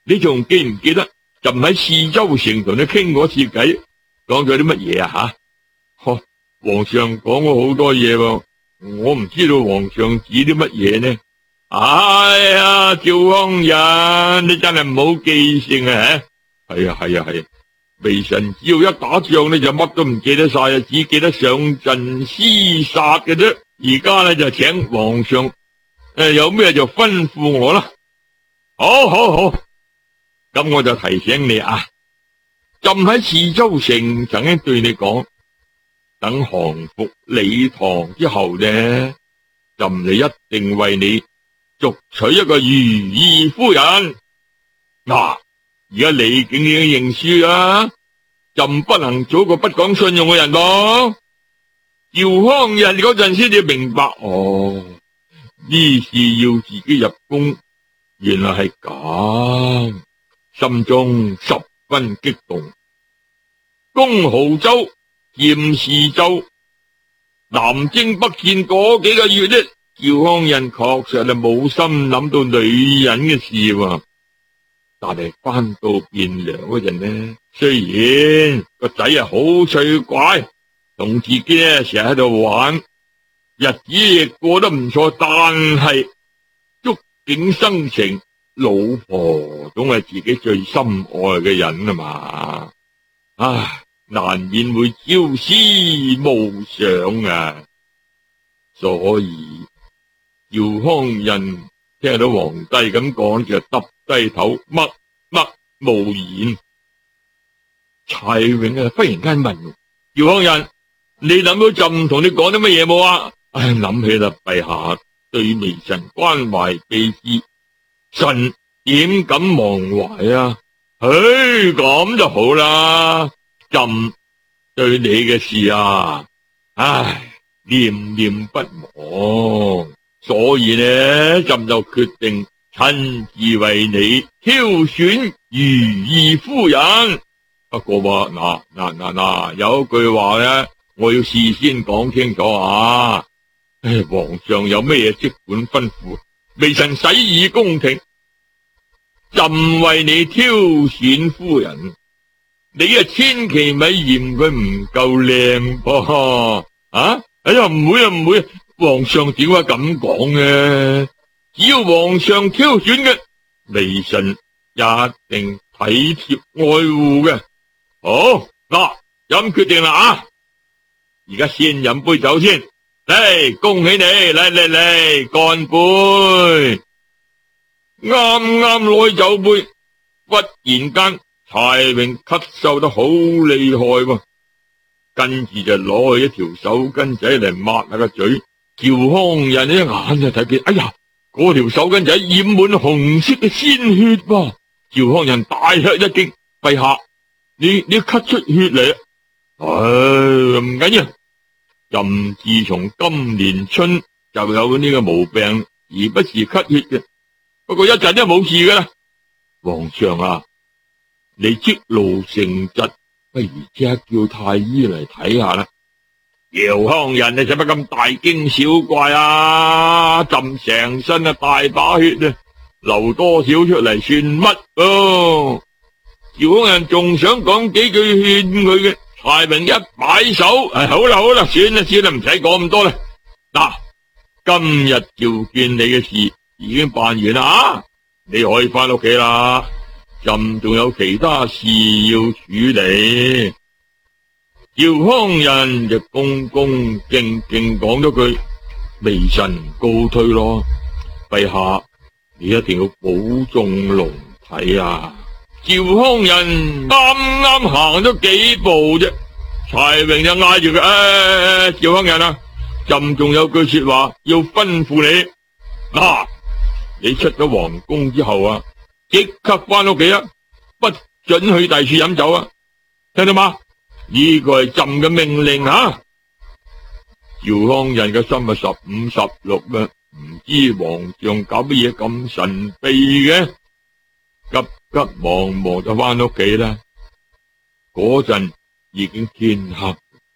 你仲記唔記得朕喺泗州城同你傾過一次偈，講咗啲乜嘢啊？皇上講咗好多嘢喎，我唔知道皇上指啲乜嘢呢？哎呀，趙匡胤，你真係唔好記性啊！係啊，微臣只要一打仗呢，就乜都唔記得晒啊，只記得上陣廝殺嘅啫。而家呢，就請皇上有咩就吩咐我啦。好，咁我就提醒你啊，朕喺泗州城曾經對你講，等降服李唐之後呢，朕就一定為你續娶一個如意夫人。嗱，而家你竟然認輸啦，朕不能做一個不講信用嘅人噃。趙匡胤嗰陣先至明白，呢事要自己入宮，原來係咁，心中十分激動。攻亳州、佔泗州、南征北戰嗰幾個月啫，趙匡胤確實係冇心諗到女人嘅事喎。但係翻到汴梁嗰陣呢，雖然個仔啊好趣怪，同自己呢成日喺度玩，日子亦過得唔錯，但係觸景生情，老婆總係自己最心愛嘅人啊嘛，唉，難免會朝思暮想啊。所以趙匡胤聽到皇帝咁講，就耷低頭默默無言。柴榮啊忽然間問趙匡胤，你諗到朕同你講啲乜嘢冇啊？諗起啦，陛下對微臣關懷備至，臣點敢忘懷啊？咁就好啦，朕對你嘅事啊，念念不忘，所以呢，朕就決定親自為你挑選如意夫人。不過嗱，有一句話呢，我要事先講清楚啊！皇上有咩嘢即管吩咐，微臣洗耳恭聽。朕為你挑選夫人，你千祈咪嫌佢唔夠靚噃。唔會，皇上點解咁講呢？只要皇上挑選嘅，微臣一定體貼愛護嘅。好，嗱，咁決定啦啊！而家先飲杯酒先，嚟，恭喜你，嚟，乾杯！啱攞酒杯，忽然間柴榮咳嗽得好厲害喎，跟住就攞去一條手巾仔嚟抹下個嘴。趙匡胤一眼就睇見，哎呀，嗰條手巾仔染滿紅色嘅鮮血噃。趙匡胤大吃一驚，陛下，你咳出血嚟？唔緊要，朕自從今年春就有呢個毛病，而不是咳血嘅。不過一陣都冇事噶啦。皇上啊，你積勞成疾，不如即刻叫太醫嚟睇下啦。趙匡胤，你使乜咁大驚小怪啊？朕成身大把血啊，流多少出嚟算乜？趙匡胤仲想講幾句勸佢嘅，柴榮一擺手，好啦，算啦，唔使講咁多啦。嗱，今日召見你嘅事已經辦完啦啊！你可以翻屋企啦，朕仲有其他事要處理。趙匡胤就恭恭敬敬講咗句：微臣告退咯，陛下你一定要保重龍體啊！趙匡胤啱行咗幾步啫，柴榮就嗌住佢：趙匡胤啊，朕仲有句說話要吩咐你。嗱，你出咗皇宮之後啊，即刻翻屋企啊，不准去第處飲酒啊，聽到嗎？呢個係朕嘅命令啊！趙匡胤嘅心15、16啦，唔知皇上搞乜嘢咁神秘嘅，急忙就翻屋企啦。嗰陣已經天黑，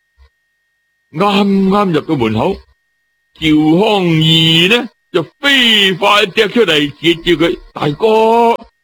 啱入到門口，趙匡胤呢就飛快踢出嚟截住佢：大哥，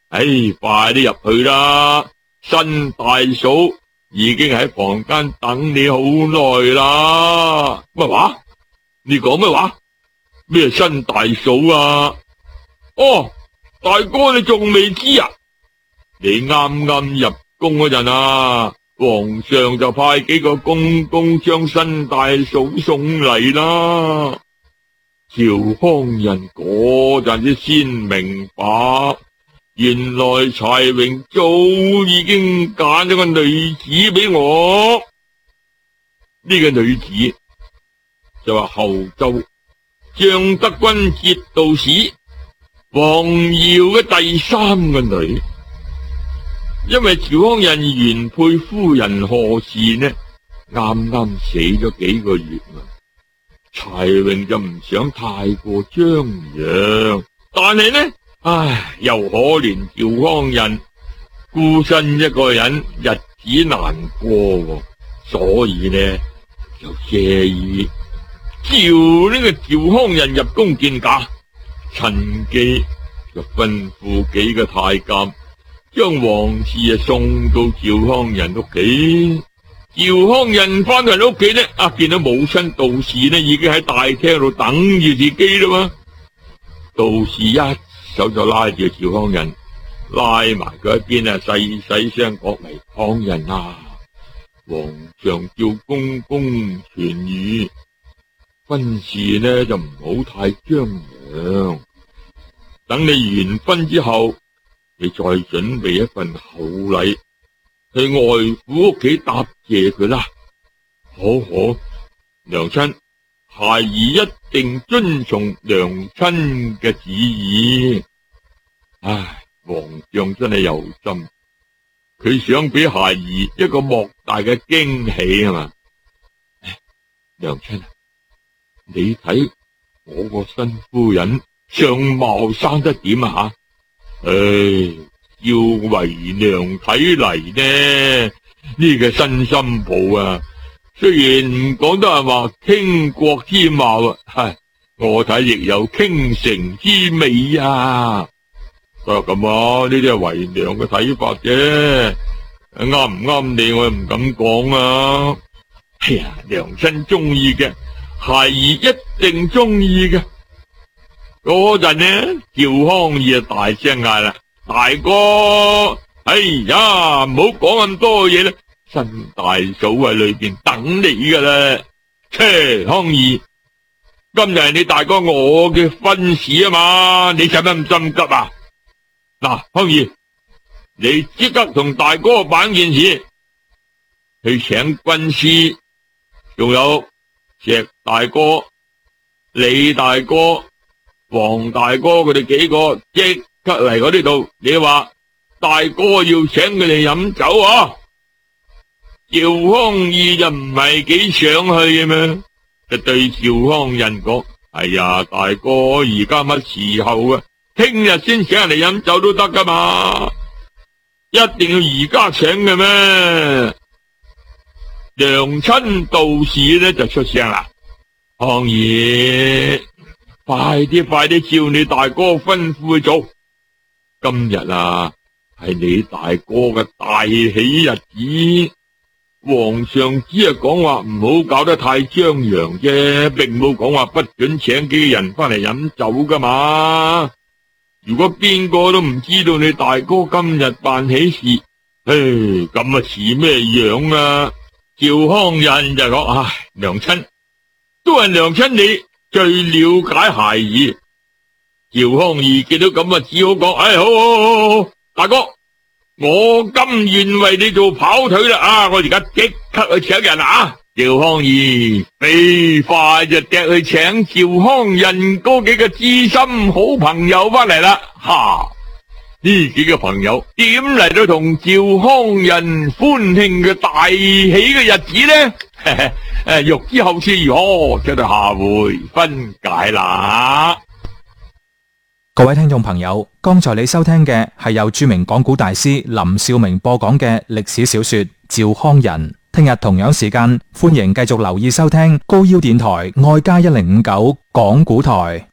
快啲入去啦！新大嫂已經喺房間等你好耐啦。乜話？你講咩話？咩新大嫂啊？哦，大哥你仲未知啊？你啱啱入宮嗰陣啊，皇上就派幾個公公將新大嫂送嚟啦。趙匡胤嗰陣先明白，原來柴榮早已經揀咗個女子俾我。呢個女子就係後周張德軍節度使黃堯嘅第三個女。因為趙匡胤原配夫人何氏呢，啱啱死咗幾個月啦，柴榮就唔想太過張揚，但係呢，又可憐趙匡胤孤身一個人，日子難過，所以呢就借意召呢個趙匡胤入宮見駕，趁機就吩咐幾個太監將王氏送到趙匡胤屋企。趙匡胤翻到屋企呢，見到母親杜氏呢已經喺大廳度等住自己啦嘛。杜氏一手就拉住趙匡胤，拉埋佢一邊細細聲講嚟：匡胤啊，皇上叫公公傳語，婚事呢就唔好太張揚，等你完婚之後，你再準備一份厚禮去外父屋企答謝佢啦。好，娘親，孩兒一定遵從娘親嘅旨意。皇上真係有心，佢想俾孩兒一個莫大嘅驚喜係嘛？娘親，你睇我個新夫人相貌生得點啊？要為娘睇嚟呢，呢個新新抱啊，雖然唔講得係話傾國之貌我睇亦有傾城之美啊。咁呢啲係為娘嘅睇法啫，啱唔啱你我又唔敢講啊。娘親中意嘅，孩兒一定中意嘅。嗰陣呢，趙匡胤大聲嗌啦：大哥，唔好講咁多嘢啦，新大嫂喺裏邊等你噶啦。匡胤，今日係你大哥我嘅婚事啊嘛，你使乜咁心急啊？匡胤，你即刻同大哥辦件事，去請軍師，仲有石大哥、李大哥、黃大哥佢哋幾個即刻嚟我呢度。你話大哥要請佢哋飲酒啊？趙匡胤就唔係幾想去嘅咩？就對趙匡胤講：大哥，而家乜時候啊？聽日先請人嚟飲酒都得噶嘛，一定要而家請嘅咩？娘親杜氏呢就出聲啦：匡胤，快啲照你大哥吩咐去做。今日係你大哥嘅大喜日子，皇上只係講話唔好搞得太張揚啫，並冇講話不准請幾個人翻嚟飲酒噶嘛。如果邊個都唔知道你大哥今日辦喜事，咁似咩樣啊？趙匡胤就講：娘親，都係娘親你最了解孩兒。趙匡胤見到咁只好講：好，大哥，我甘願為你做跑腿啦！我而家即刻去請人啊！趙匡胤飛快就趯去請趙匡胤嗰幾個知心好朋友翻嚟啦。呢幾個朋友點嚟到同趙匡胤歡慶嘅大喜嘅日子呢？欲知後事如何，就到下回分解啦。 各位聽眾朋友，剛才你收聽嘅係由著名講古大師林少明播講嘅歷史小說《趙匡胤》。聽日同樣時間，歡迎繼續留意收聽高腰電台愛家1059講古台。